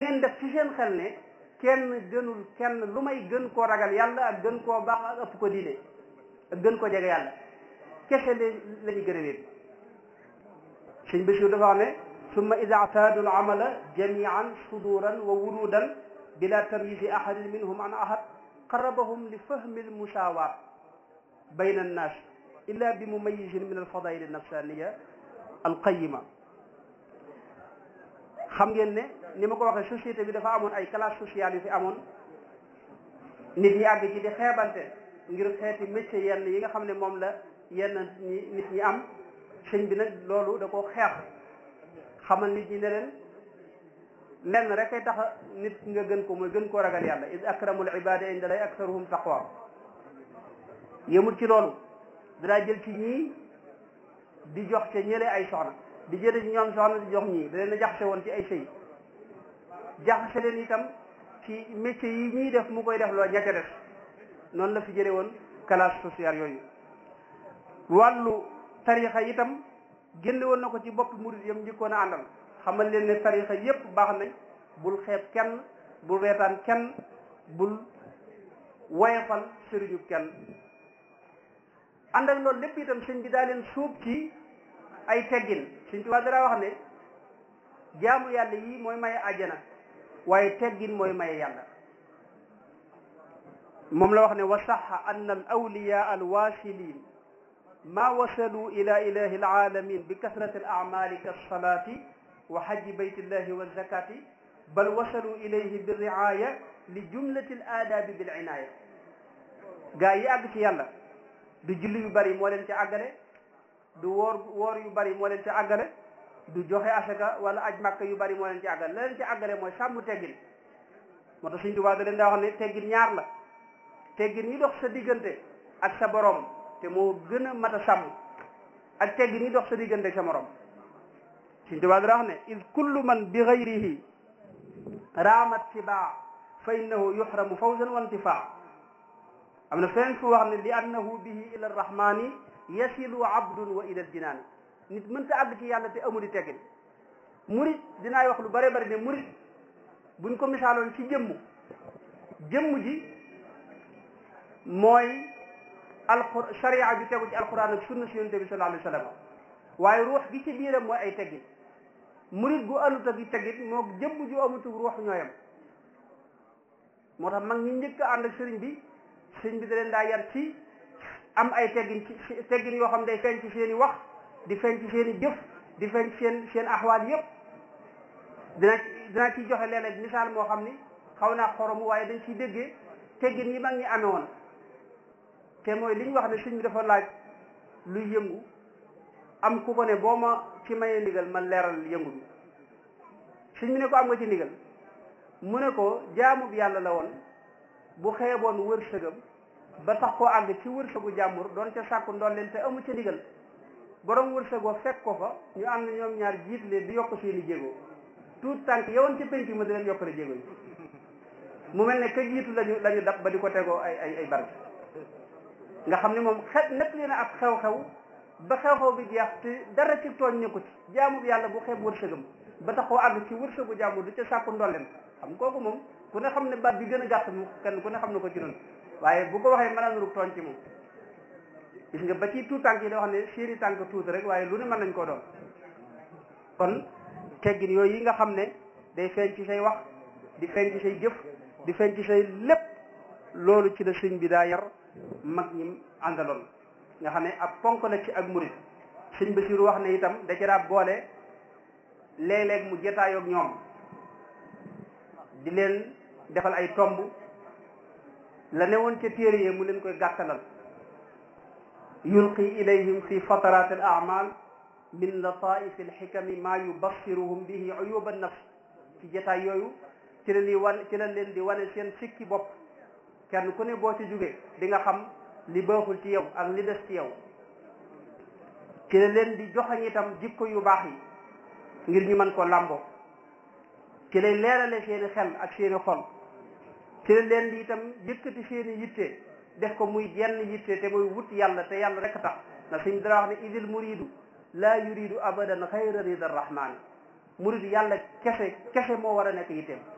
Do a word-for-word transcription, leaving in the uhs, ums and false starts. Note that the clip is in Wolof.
ngeen def ci seen xel ne kenn gënul kenn lu may gën koo ragal yàlla ak gën koo baax ak ëpp ko diine ak gën ko jege yàlla kese la ñu gën a wéet sëñ Basiru dafa wax ne summa ida ataadu al amala jamian suduran wa wurudan bila tamyisi ahadin minhum an ahad qarabahum li fahmi al musawat bayna annas illa bi mumayisin min al fadail al nafsaniya al qayima xam ngeen ne ni ma ko waxee société bi dafa amoon ay classe sociale yu fi amoon nit ñi àgg ci di xeebante ngir xeeti métier yenn yi nga xam ne moom la yenn ñi nit ñi am sëñ bi nag loolu da koo xeex xamal nit ñi ne leen lenn rek ay tax nit nga gën ko mooy gën koo ragal yàlla is akramul ibada inda lay aktaruhum taqwa yemul ci loolu danaa jël ci ñii di jox ca ñële ay soxna di jële ci ñoom soxna di jox ñii da leen a jaxase woon ci ay sëy jaxase leen itam ci métier yi ñuy def mu koy def loo ña ca def noonu la fi jële woon classe sociale yooyu wàllu tarixa itam génne woon na ko ci bopp murid yam njëkkoon a àndal xamal leen ne tarixa yépp baax nañ bul xeeb kenn bul reetaan kenn bul woyefal sëriñu kenn ànd ak loolu lépp itam sëñ bi daa leen suub ci ay teggin sëñ Tuubaa dara wax ne jaamu yàlla yii mooy maye àjjana waaye teggin mooy maye yàlla moom la wax ne wa saxa anna al awliya al wasilin ma wasalu ila ilahi al alamin bi kasrati al amali kassalati wa hajji baytillahi wa zakati bal wasalu ilayhi bi riaya li jumlati al aadabi bil inaya gaa yi àgg ci yàlla du julli yu bari moo leen ci àggale du woor woor yu bari moo leen ci àggale du joxe asaka wala aj màkka yu bari moo leen ci àggale la leen ci àggale mooy sàmm teggin moo tax Sëñ Tuubaa da leen daa wax ne teggin ñaar la teggin ñi dox sa diggante ak sa borom te moo gën a mat a sàmm ak teggin ñi dox sa diggante ak sa morom Sëñ Tuubaa da wax ne id kullu man bi gayrihi raamat tibaa fa innahu yuhramu fawzan wa intifaa am na feneen fu wax ne li annahu bihi ila arrahmani yasilu abdun wa ila aljinaani nit mënta àgg ci yàlla te amul di teggin murit dinaay wax lu bare bari ne murit buñ ko misaaloon ci jëmm jëmm ji mooy alqur sharia bi tegu ci alquran ak sunna si yonent bi sallallahu alayhi wa sallam waaye ruux gi ci biiram mooy ay teggin murit gu alut ak i teggin moo jëmm ju amutu ruux ñooyam moo tax mag ñi njëkk a ànd ak sëriñ bi sëriñ bi da leen daa yar ci am ay teggin ci teggin yoo xam day feeñ ci seen i wax di feeñ ci seen i jëf di feeñ ci seen seen axwaal yëpp dina dina ciy joxe léeg-léeg misaal moo xam ni xaw naa xoromu waaye dañ ciy déggee teggin yi mag ñi amee woon te mooy li ñu wax ne sëñ bi dafa laaj luy yëngu am ku ko ne boo ma ci mayee ndigal man leeral yëngu bi sëñ bi ne ko am nga ci ndigal mu ne ko jaamub yàlla la woon bu xeeboon wërsëgam ba tax koo àgg ci wërsëgu jàmbur doon ca sàkku ndoon leen te amu ca ndigal borom wërsëgoo fekk ko fa ñu ànd ñoom ñaar jiit leen di yokk seeni jéego tuut tànk yowoon ci penc ma di leen yokkale jéego yi mu mel ne ka jiitu lañu la ñu dab ba di ko tegoo ay ay ay barke nga xam ne moom xet nett leen ak xew-xew ba xew-xew bi jeex te dara ci tooñ nekku ci jaamu yàlla bu xeeb wërsëgam ba tax koo àgg ci wërsëgu jàmbur du ca sàkku ndolleen xam kooku moom ku ne xam ne baat bi gën a gàtt mu kenn ku ne xam ne ko ci noonu waaye bu ko waxee mën a nuru tooñ ci moom gis nga ba ci tuut tànk yi da wax ne seeni tànk tuuti rek waaye lu ne mën nañ koo doon kon teggin yooyu yi nga xam ne day feeñ ci say wax di feeñ ci say jëf di feeñ ci say lépp loolu ci la sëñ bi daa yar mag ñi àndaloon nga xam ne ab ponk la ci ak murit sëñ Basiru wax ne itam da ci daa boole léeg-léeg mu jotaayoog ñoom di leen defal ay tomb la newoon ca téere yi mu leen koy gàttalal yulqi ilayhim fi fatarat al amal min lataif al xikami ma yubassiruhum bihi uyub an nafs ci jotaay yooyu ci la ñuy wan ci la leen di wane seen sikki bopp kenn ku ne boo ci jógee di nga xam li baaxul ci yow ak li des ci yow ci la leen di joxañ itam jikko yu baax yi ngir ñu mën ko làmboo ci lay leerale seeni xel ak seeni xol ci la leen di itam yëkkati seeni yitte def ko muy jenn yitte te muy wut yàlla te yàlla rek tax na suñ dara wax ne idil muridu laa yuridu abadan xayra rida rahmaani murid yàlla kese kese moo war a nekk yitteem